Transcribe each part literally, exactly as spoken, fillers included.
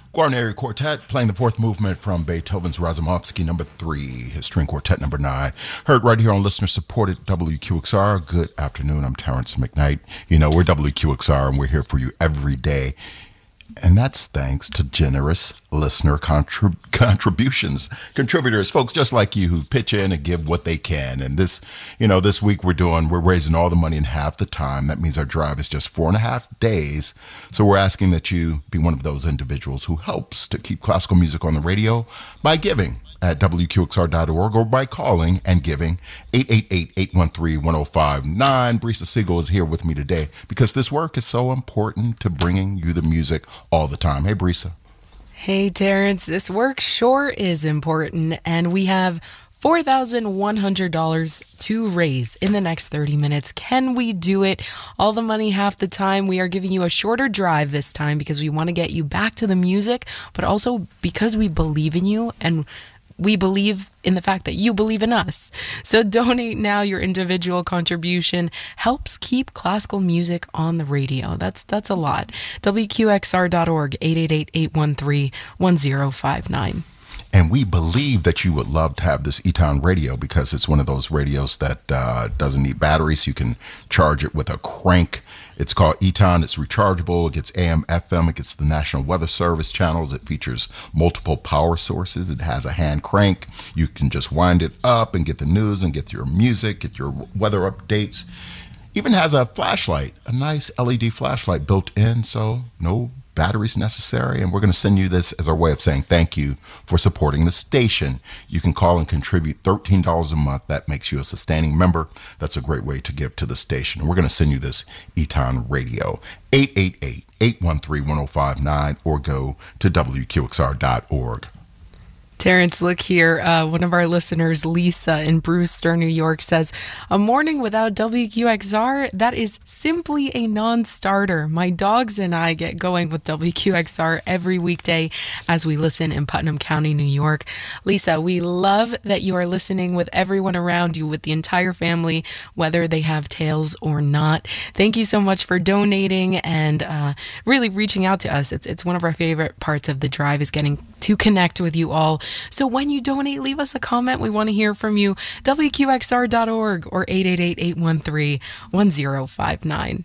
Guarneri Quartet playing the fourth movement from Beethoven's Razumovsky number three, his string quartet number nine. Heard right here on listener-supported W Q X R. Good afternoon. I'm Terrence McKnight. You know, we're W Q X R, and we're here for you every day. And that's thanks to generous listener contrib- contributions, contributors, folks just like you who pitch in and give what they can. And this, you know, this week we're doing, we're raising all the money in half the time. That means our drive is just four and a half days. So we're asking that you be one of those individuals who helps to keep classical music on the radio by giving at W Q X R dot org or by calling and giving eight eight eight, eight one three, one oh five nine. Brisa Siegel is here with me today because this work is so important to bringing you the music all the time. Hey, Brisa. Hey, Terrence. This work sure is important, and we have four thousand one hundred dollars to raise in the next thirty minutes. Can we do it? All the money half the time. We are giving you a shorter drive this time because we want to get you back to the music, but also because we believe in you and we believe in the fact that you believe in us. So donate now. Your individual contribution helps keep classical music on the radio. That's that's a lot. W Q X R dot org, eight eight eight, eight one three, one oh five nine. And we believe that you would love to have this E-Town radio because it's one of those radios that uh, doesn't need batteries. You can charge it with a crank. It's called E-Town. It's rechargeable. It gets A M, F M. It gets the National Weather Service channels. It features multiple power sources. It has a hand crank. You can just wind it up and get the news and get your music, get your weather updates. Even has a flashlight, a nice L E D flashlight built in, so no batteries necessary. And we're going to send you this as our way of saying thank you for supporting the station. You can call and contribute thirteen dollars a month. That makes you a sustaining member. That's a great way to give to the station. And we're going to send you this E-Town radio, eight eight eight, eight one three, one oh five nine, or go to W Q X R dot org. Terrence, look here. Uh, one of our listeners, Lisa in Brewster, New York, says, a morning without W Q X R, that is simply a non-starter. My dogs and I get going with W Q X R every weekday as we listen in Putnam County, New York. Lisa, we love that you are listening with everyone around you, with the entire family, whether they have tails or not. Thank you so much for donating and uh, really reaching out to us. It's, it's one of our favorite parts of the drive is getting to connect with you all. So when you donate, leave us a comment. We want to hear from you. W Q X R dot org or eight eight eight, eight one three, one oh five nine.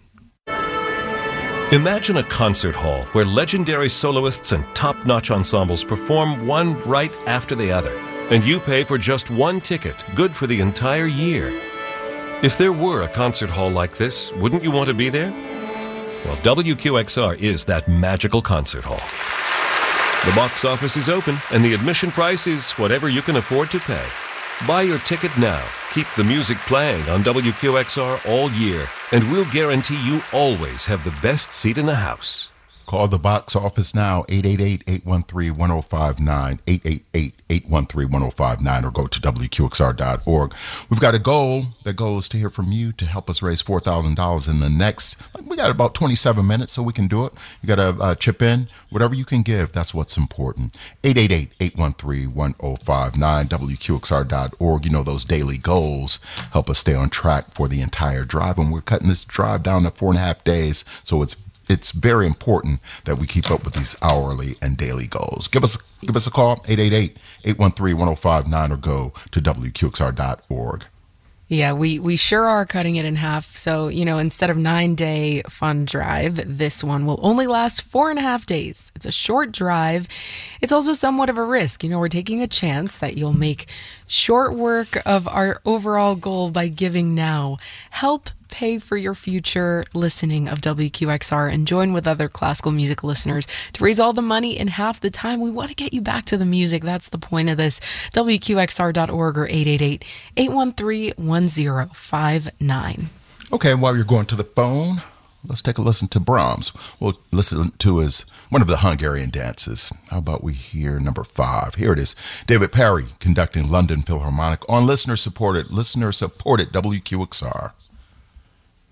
Imagine a concert hall where legendary soloists and top-notch ensembles perform one right after the other, and you pay for just one ticket, good for the entire year. If there were a concert hall like this, wouldn't you want to be there? Well, W Q X R is that magical concert hall. The box office is open, and the admission price is whatever you can afford to pay. Buy your ticket now. Keep the music playing on W Q X R all year, and we'll guarantee you always have the best seat in the house. Call the box office now, eight eight eight, eight one three, one oh five nine, eight eight eight, eight one three, one oh five nine, or go to W Q X R dot org. We've got a goal. That goal is to hear from you to help us raise four thousand dollars in the next, we got about twenty-seven minutes so we can do it. You got to uh, chip in. Whatever you can give, that's what's important. eight eight eight, eight one three, one oh five nine, W Q X R dot org. You know, those daily goals help us stay on track for the entire drive. And we're cutting this drive down to four and a half days, so it's It's very important that we keep up with these hourly and daily goals. Give us give us a call, eight eight eight, eight one three, one oh five nine, or go to W Q X R dot org. Yeah, we, we sure are cutting it in half. So, you know, instead of nine-day fun drive, this one will only last four and a half days. It's a short drive. It's also somewhat of a risk. You know, we're taking a chance that you'll make short work of our overall goal by giving now. Help pay for your future listening of W Q X R and join with other classical music listeners to raise all the money in half the time. We want to get you back to the music. That's the point of this. W Q X R dot org or eight eight eight, eight one three, one oh five nine. Okay, while you're going to the phone, let's take a listen to Brahms. We'll listen to his one of the Hungarian dances. How about we hear number five? Here it is. David Perry conducting London Philharmonic on listener-supported, listener-supported W Q X R.